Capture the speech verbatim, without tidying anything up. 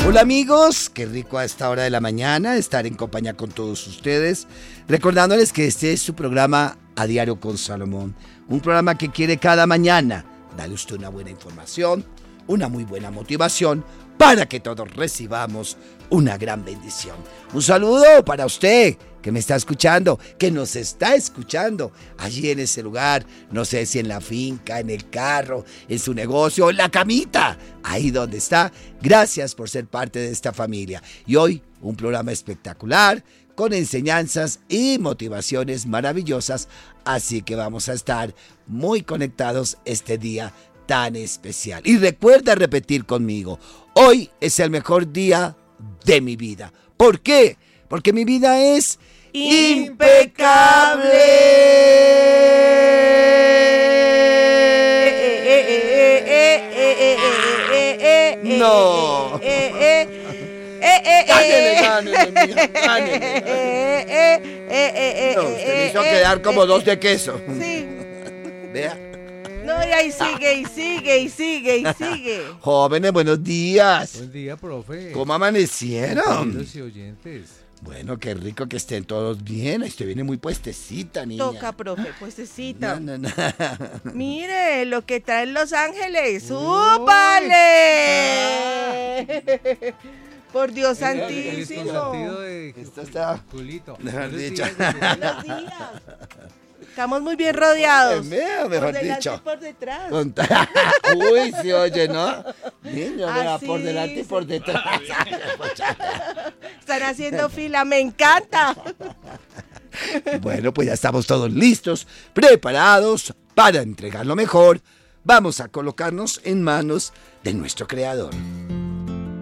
Hola amigos, qué rico a esta hora de la mañana estar en compañía con todos ustedes, recordándoles que este es su programa A Diario con Salomón, un programa que quiere cada mañana darle a usted una buena información, una muy buena motivación para que todos recibamos una gran bendición. Un saludo para usted que me está escuchando, que nos está escuchando allí en ese lugar, no sé si en la finca, en el carro, en su negocio, en la camita, ahí donde está. Gracias por ser parte de esta familia. Y hoy un programa espectacular con enseñanzas y motivaciones maravillosas, así que vamos a estar muy conectados este día tan especial. Y recuerda repetir conmigo, hoy es el mejor día de mi vida. ¿Por qué? Porque mi vida es impecable. No. Gánele, gánele, mija, gánele. No, usted me hizo quedar como dos de queso. Sí. Vea. No, y ahí sigue, y sigue, y sigue, y sigue. Jóvenes, buenos días. Buen día, profe. ¿Cómo amanecieron? Queridos y oyentes. Bueno, qué rico que estén todos bien. Usted viene muy puestecita, niña. Toca, profe, puestecita. No, no, no. Mire lo que traen Los Ángeles. Uy. ¡Súpale! Por Dios El- el santísimo. consentido de Esto está... culito. Mejor Buenos dicho. días, buenos días. Buenos días. Estamos muy bien rodeados. Mejor por delante dicho. y por detrás. Con- Uy, se oye, ¿no? Niño, vea, Así por delante y por sí. detrás. Están haciendo fila, me encanta. Bueno, pues ya estamos todos listos, preparados para entregar lo mejor. Vamos a colocarnos en manos de nuestro Creador.